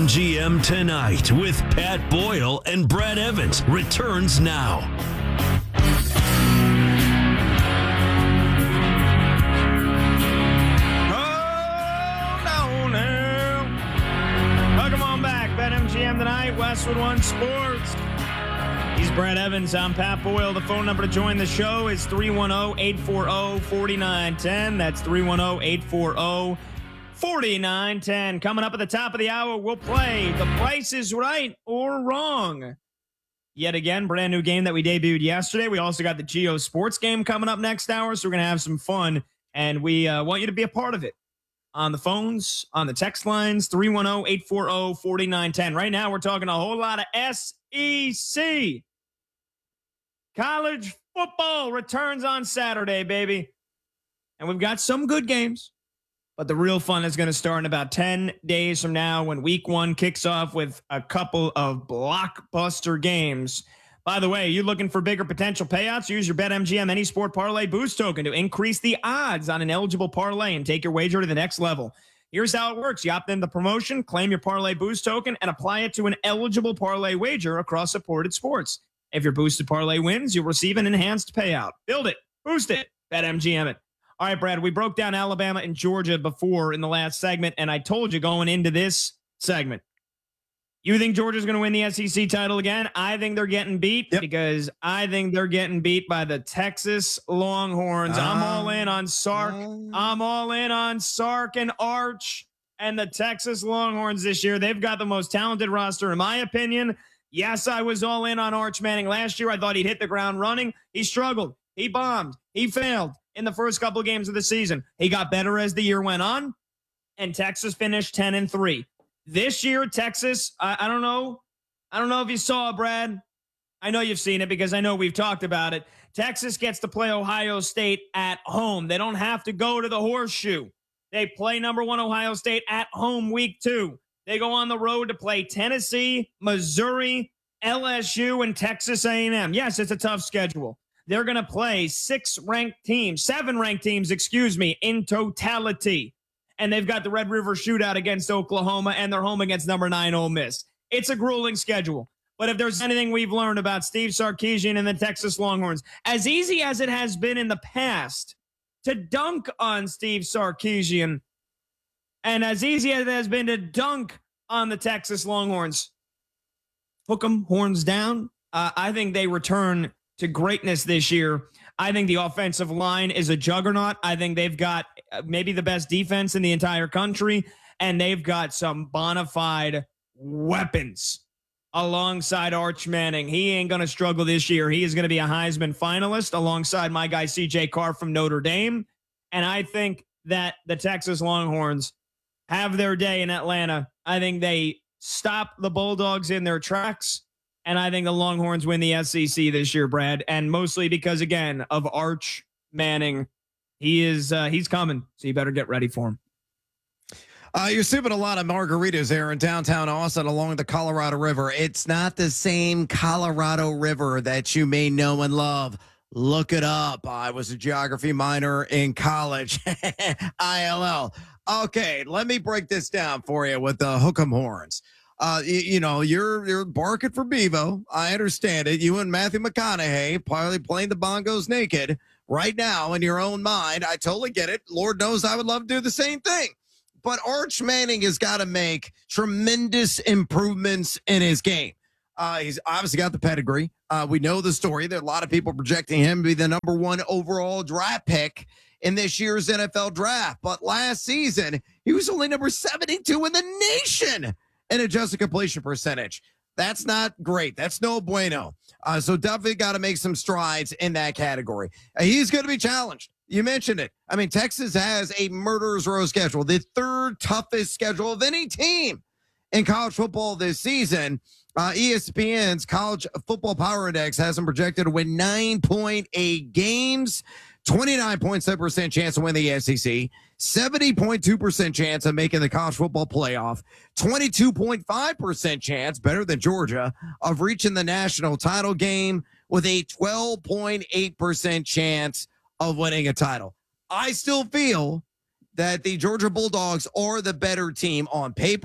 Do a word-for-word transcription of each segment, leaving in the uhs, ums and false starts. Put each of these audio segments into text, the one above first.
BetMGM Tonight with Pat Boyle and Brad Evans returns now. Oh, no, no. Welcome on back. BetMGM Tonight, Westwood One Sports. He's Brad Evans. I'm Pat Boyle. The phone number to join the show is three one zero, eight four zero, four nine one zero. That's three one zero, eight four zero, four nine one zero. Coming up at the top of the hour, we'll play The Price is Right or Wrong. Yet again, brand new game that we debuted yesterday. We also got the Geo Sports game coming up next hour, so we're going to have some fun, and we uh, want you to be a part of it. On the phones, on the text lines, three one zero, eight four zero, four nine one zero. Right now, we're talking a whole lot of S E C. College football returns on Saturday, baby. And we've got some good games, but the real fun is going to start in about ten days from now when week one kicks off with a couple of blockbuster games. By the way, you looking for bigger potential payouts? Use your BetMGM Any Sport Parlay Boost token to increase the odds on an eligible parlay and take your wager to the next level. Here's how it works. You opt in the promotion, claim your Parlay Boost token, and apply it to an eligible parlay wager across supported sports. If your boosted parlay wins, you'll receive an enhanced payout. Build it. Boost it. BetMGM it. All right, Brad, we broke down Alabama and Georgia before in the last segment, and I told you going into this segment, you think Georgia's going to win the S E C title again? I think they're getting beat yep. because I think they're getting beat by the Texas Longhorns. Uh, I'm all in on Sark. Uh, I'm all in on Sark and Arch and the Texas Longhorns this year. They've got the most talented roster, in my opinion. Yes, I was all in on Arch Manning last year. I thought he'd hit the ground running. He struggled. He bombed. He failed in the first couple of games of the season. He got better as the year went on, and Texas finished ten and three. This year, Texas, I, I don't know. I don't know if you saw it, Brad. I know you've seen it because I know we've talked about it. Texas gets to play Ohio State at home. They don't have to go to the Horseshoe. They play number one Ohio State at home week two. They go on the road to play Tennessee, Missouri, L S U, and Texas A and M. Yes, it's a tough schedule. They're going to play six ranked teams, seven ranked teams, excuse me, in totality. And they've got the Red River Shootout against Oklahoma, and they're home against number nine Ole Miss. It's a grueling schedule. But if there's anything we've learned about Steve Sarkisian and the Texas Longhorns, as easy as it has been in the past to dunk on Steve Sarkisian, and as easy as it has been to dunk on the Texas Longhorns, hook 'em, horns down. Uh, I think they return to greatness this year. I think the offensive line is a juggernaut. I think they've got maybe the best defense in the entire country, and they've got some bona fide weapons alongside Arch Manning. He ain't going to struggle this year. He is going to be a Heisman finalist alongside my guy C J Carr from Notre Dame. And I think that the Texas Longhorns have their day in Atlanta. I think they stop the Bulldogs in their tracks, and I think the Longhorns win the S E C this year, Brad, and mostly because, again, of Arch Manning. He is uh, he's coming, so you better get ready for him. Uh, you're sipping a lot of margaritas there in downtown Austin along the Colorado River. It's not the same Colorado River that you may know and love. Look it up. I was a geography minor in college. I L L. Okay, let me break this down for you with the hook 'em horns. Uh, you, you know, you're you're barking for Bevo. I understand it. You and Matthew McConaughey probably playing the bongos naked right now in your own mind. I totally get it. Lord knows I would love to do the same thing. But Arch Manning has got to make tremendous improvements in his game. Uh, he's obviously got the pedigree. Uh, we know the story. There are a lot of people projecting him to be the number one overall draft pick in this year's N F L draft. But last season, he was only number seventy-two in the nation in adjusted completion percentage. That's not great. That's no bueno. Uh, so definitely got to make some strides in that category. Uh, he's going to be challenged. You mentioned it. I mean, Texas has a murderer's row schedule, the third toughest schedule of any team in college football this season. Uh, E S P N's College Football Power Index has them projected to win nine point eight games, twenty-nine point seven percent chance to win the S E C, seventy point two percent chance of making the college football playoff, twenty-two point five percent chance, better than Georgia, of reaching the national title game, with a twelve point eight percent chance of winning a title. I still feel that the Georgia Bulldogs are the better team on paper.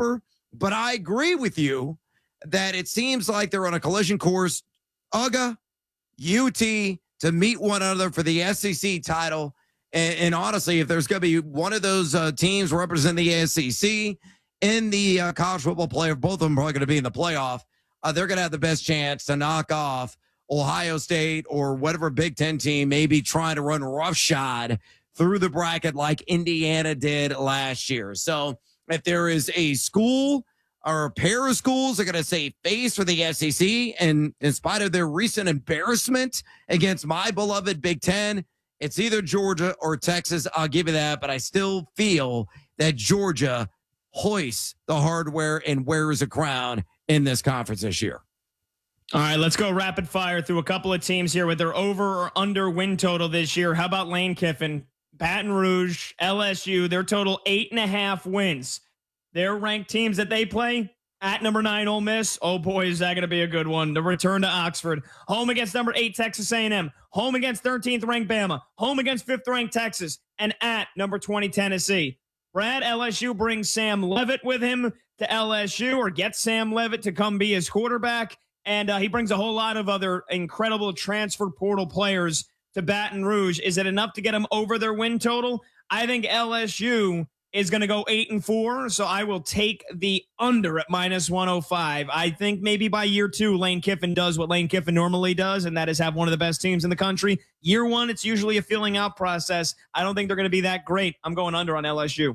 But I agree with you that it seems like they're on a collision course, U G A, U T, to meet one another for the S E C title. And, and honestly, if there's going to be one of those uh, teams representing the S E C in the uh, college football playoff, both of them are probably going to be in the playoff, uh, they're going to have the best chance to knock off Ohio State or whatever Big Ten team may be trying to run roughshod through the bracket like Indiana did last year. So if there is a school or a pair of schools that are going to save face for the S E C, and in spite of their recent embarrassment against my beloved Big Ten, it's either Georgia or Texas. I'll give you that, but I still feel that Georgia hoists the hardware and wears a crown in this conference this year. All right, let's go rapid fire through a couple of teams here with their over or under win total this year. How about Lane Kiffin, Baton Rouge, L S U, their total eight and a half wins. Their ranked teams that they play at number nine, Ole Miss. Oh boy, is that going to be a good one. The return to Oxford. Home against number eight, Texas A and M. Home against thirteenth ranked Bama. Home against fifth ranked Texas. And at number twenty, Tennessee. Brad, L S U brings Sam Leavitt with him to L S U, or gets Sam Leavitt to come be his quarterback. And uh, he brings a whole lot of other incredible transfer portal players to Baton Rouge. Is it enough to get them over their win total? I think L S U is going to go eight and four. So I will take the under at minus one oh five. I think maybe by year two, Lane Kiffin does what Lane Kiffin normally does, and that is have one of the best teams in the country. Year one, it's usually a filling out process. I don't think they're going to be that great. I'm going under on L S U.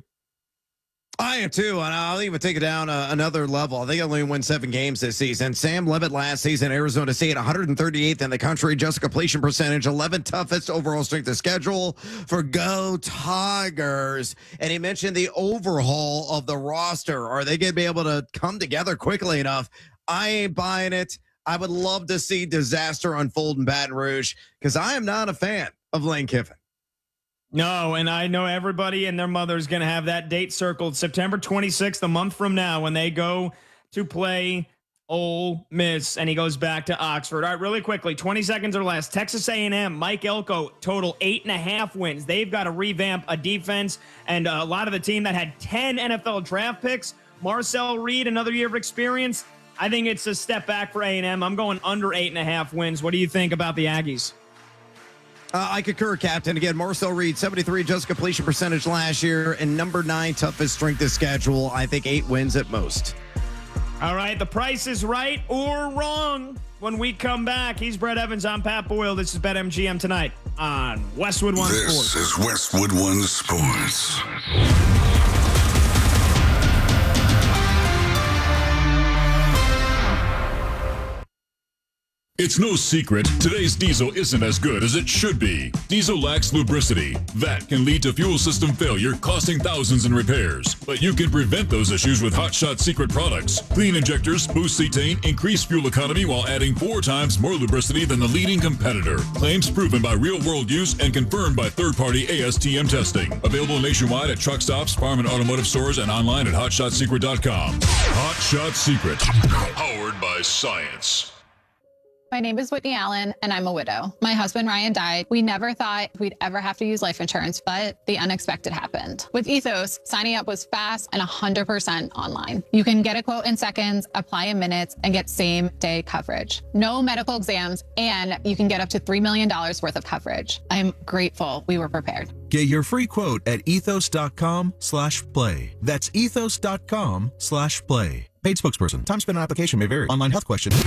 I am too, and I'll even take it down uh, another level. I think they'll only win seven games this season. Sam Leavitt last season, Arizona State, one hundred thirty-eighth in the country, just completion percentage, eleventh toughest overall strength of schedule for Go Tigers. And he mentioned the overhaul of the roster. Are they going to be able to come together quickly enough? I ain't buying it. I would love to see disaster unfold in Baton Rouge because I am not a fan of Lane Kiffin. No, and I know everybody and their mother's going to have that date circled. September twenty-sixth, a month from now, when they go to play Ole Miss, and he goes back to Oxford. All right, really quickly, twenty seconds or less. Texas A and M, Mike Elko, total eight and a half wins. They've got to revamp a defense, and a lot of the team that had ten N F L draft picks. Marcel Reed, another year of experience. I think it's a step back for A and M. I'm going under eight and a half wins. What do you think about the Aggies? Uh, I concur, Captain. Again, Marcel Reed, seventy-three just completion percentage last year, and number nine toughest strength of schedule. I think eight wins at most. All right, the price is right or wrong. When we come back, he's Brett Evans. I'm Pat Boyle. This is BetMGM tonight on Westwood One this Sports. This is Westwood One Sports. It's no secret, today's diesel isn't as good as it should be. Diesel lacks lubricity. That can lead to fuel system failure, costing thousands in repairs. But you can prevent those issues with Hot Shot Secret products. Clean injectors, boost cetane, increase fuel economy while adding four times more lubricity than the leading competitor. Claims proven by real-world use and confirmed by third-party A S T M testing. Available nationwide at truck stops, farm and automotive stores, and online at hot shot secret dot com. Hot Shot Secret, powered by science. My name is Whitney Allen, and I'm a widow. My husband, Ryan, died. We never thought we'd ever have to use life insurance, but the unexpected happened. With Ethos, signing up was fast and one hundred percent online. You can get a quote in seconds, apply in minutes, and get same-day coverage. No medical exams, and you can get up to three million dollars worth of coverage. I'm grateful we were prepared. Get your free quote at ethos.com slash play. That's ethos.com slash play. Paid spokesperson. Time spent on application may vary. Online health question.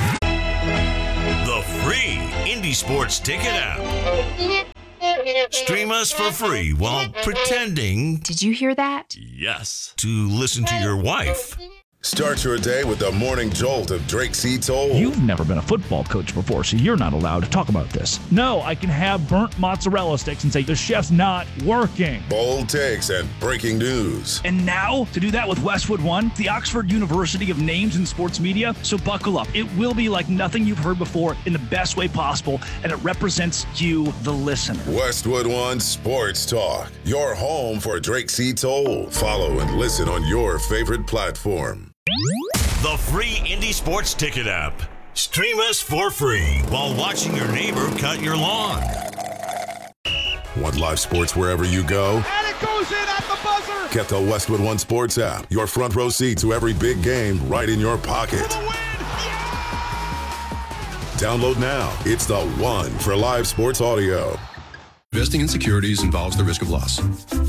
The free Indie Sports Ticket app. Stream us for free while pretending. Did you hear that? Yes. To listen to your wife. Start your day with the morning jolt of Drake C. Toll. You've never been a football coach before, so you're not allowed to talk about this. No, I can have burnt mozzarella sticks and say the chef's not working. Bold takes and breaking news. And now, to do that with Westwood One, the Oxford University of names in sports media, so buckle up. It will be like nothing you've heard before in the best way possible, and it represents you, the listener. Westwood One Sports Talk, your home for Drake C. Toll. Follow and listen on your favorite platform. The free Indie Sports Ticket app. Stream us for free while watching your neighbor cut your lawn. Want live sports wherever you go? And it goes in at the buzzer. Get the Westwood One Sports app, your front row seat to every big game right in your pocket. Download now. It's the one for live sports audio. Investing in securities involves the risk of loss.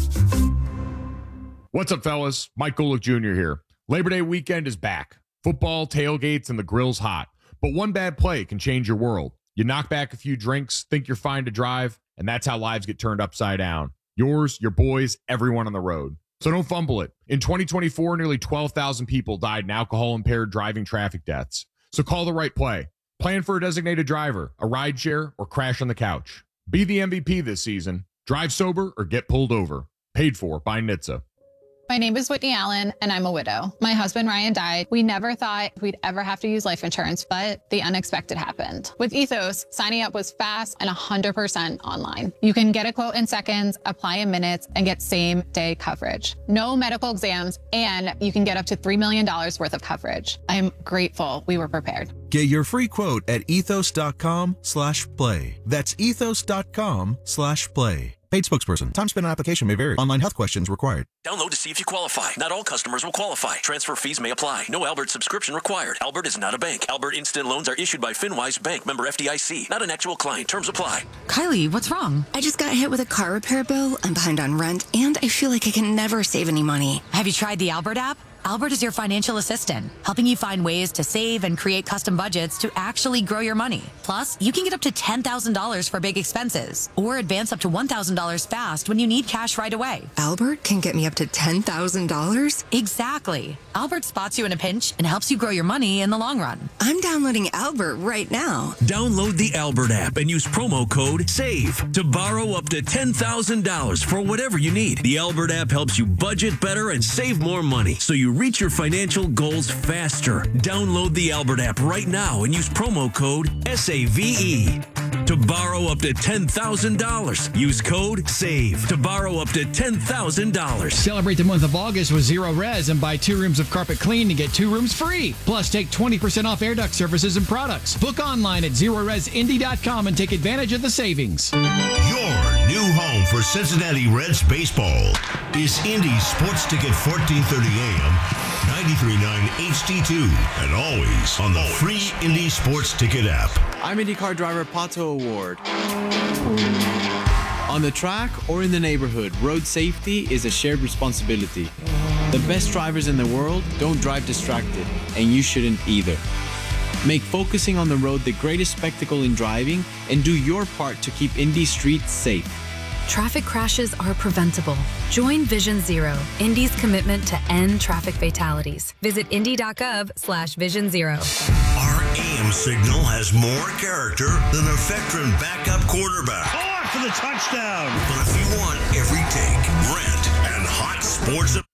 What's up, fellas? Mike Golick Junior here. Labor Day weekend is back. Football, tailgates, and the grill's hot. But one bad play can change your world. You knock back a few drinks, think you're fine to drive, and that's how lives get turned upside down. Yours, your boys, everyone on the road. So don't fumble it. In twenty twenty-four, nearly twelve thousand people died in alcohol-impaired driving traffic deaths. So call the right play. Plan for a designated driver, a rideshare, or crash on the couch. Be the M V P this season. Drive sober or get pulled over. Paid for by N H T S A. My name is Whitney Allen, and I'm a widow. My husband, Ryan, died. We never thought we'd ever have to use life insurance, but the unexpected happened. With Ethos, signing up was fast and one hundred percent online. You can get a quote in seconds, apply in minutes, and get same-day coverage. No medical exams, and you can get up to three million dollars worth of coverage. I'm grateful we were prepared. Get your free quote at ethos.com slash play. That's ethos.com slash play. Paid spokesperson. Time spent on application may vary. Online health questions required. Download to see if you qualify. Not all customers will qualify. Transfer fees may apply. No Albert subscription required. Albert is not a bank. Albert Instant Loans are issued by FinWise Bank, member F D I C. Not an actual client. Terms apply. Kylie, what's wrong? I just got hit with a car repair bill. I'm behind on rent, and I feel like I can never save any money. Have you tried the Albert app? Albert is your financial assistant, helping you find ways to save and create custom budgets to actually grow your money. Plus, you can get up to ten thousand dollars for big expenses or advance up to one thousand dollars fast when you need cash right away. Albert can get me up to ten thousand dollars? Exactly. Albert spots you in a pinch and helps you grow your money in the long run. I'm downloading Albert right now. Download the Albert app and use promo code SAVE to borrow up to ten thousand dollars for whatever you need. The Albert app helps you budget better and save more money, so you reach your financial goals faster. Download the Albert app right now and use promo code S A V E to borrow up to ten thousand dollars. Use code SAVE to borrow up to ten thousand dollars. Celebrate the month of August with Zero Res and buy two rooms of carpet clean to get two rooms free. Plus, take twenty percent off air duct services and products. Book online at zero res indy dot com and take advantage of the savings. Your new home for Cincinnati Reds baseball is Indy Sports Ticket fourteen thirty A M, ninety-three point nine H D two, and always on the free Indy Sports Ticket app. I'm IndyCar driver Pato O'Ward. On the track or in the neighborhood, road safety is a shared responsibility. The best drivers in the world don't drive distracted, and you shouldn't either. Make focusing on the road the greatest spectacle in driving, and do your part to keep Indy streets safe. Traffic crashes are preventable. Join Vision Zero, Indy's commitment to end traffic fatalities. Visit indy.gov slash vision zero. Our A M signal has more character than a veteran backup quarterback. For the touchdown. But if you want every take, rent, and hot sports